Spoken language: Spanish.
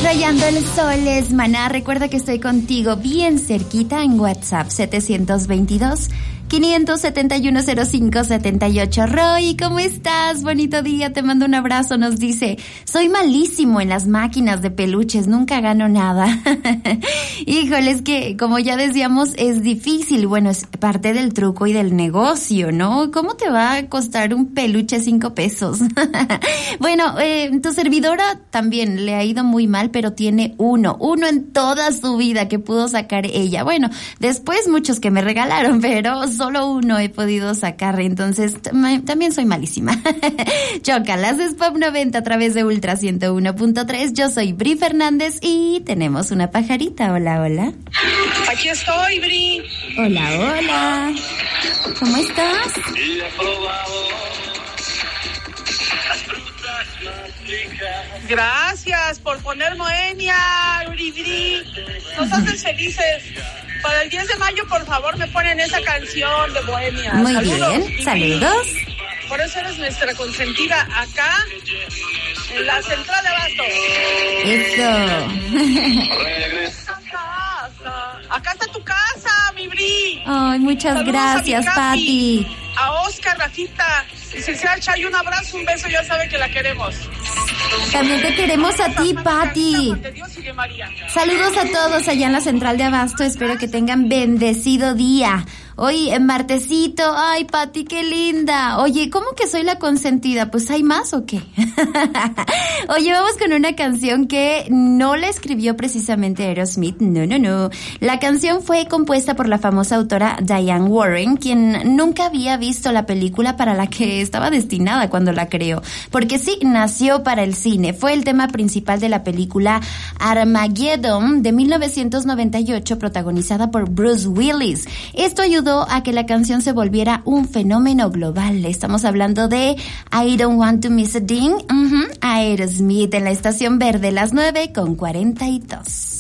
Rayando el sol es Maná. Recuerda que estoy contigo bien cerquita en WhatsApp 722-571-0578. Roy, ¿cómo estás? Bonito día, te mando un abrazo. Nos dice, soy malísimo en las máquinas de peluches, nunca gano nada. Híjole, es que como ya decíamos, es difícil. Bueno, es parte del truco y del negocio, ¿no? ¿Cómo te va a costar un peluche 5 pesos? Bueno, tu servidora también le ha ido muy mal, pero tiene uno en toda su vida que pudo sacar ella. Bueno, después muchos que me regalaron, pero solo uno he podido sacar, entonces también soy malísima. Chócalas, es Pop 90 a través de Ultra 101.3. Yo soy Bri Fernández y tenemos una pajarita. Hola, hola. Aquí estoy, Bri. Hola, hola. ¿Cómo estás? Gracias por poner Moenia, Bri. Nos hacen felices. Para el 10 de mayo, por favor, me ponen esa canción de Bohemia. Muy Saludos, bien, saludos. Por eso eres nuestra consentida acá, en la central de Abasto. Eso. Acá está tu casa, mi Bri. Ay, muchas Saludos gracias, a Pati. A Oscar, Rafita, licenciada Chay, un abrazo, un beso, ya sabe que la queremos. También te queremos a ti, Pati. Saludos a todos allá en la central de Abasto. Espero que tengan bendecido día. Hoy en martesito. Ay, Pati, qué linda. Oye, ¿cómo que soy la consentida? Pues ¿hay más o qué? Oye, vamos con una canción que no la escribió precisamente Aerosmith. No. La canción fue compuesta por la famosa autora Diane Warren, quien nunca había visto la película para la que estaba destinada cuando la creó. Porque sí, nació para el cine. Fue el tema principal de la película Armageddon de 1998, protagonizada por Bruce Willis. Esto ayudó a que la canción se volviera un fenómeno global. Estamos hablando de I Don't Want to Miss a Thing, Aerosmith, en la estación verde, las 9:42.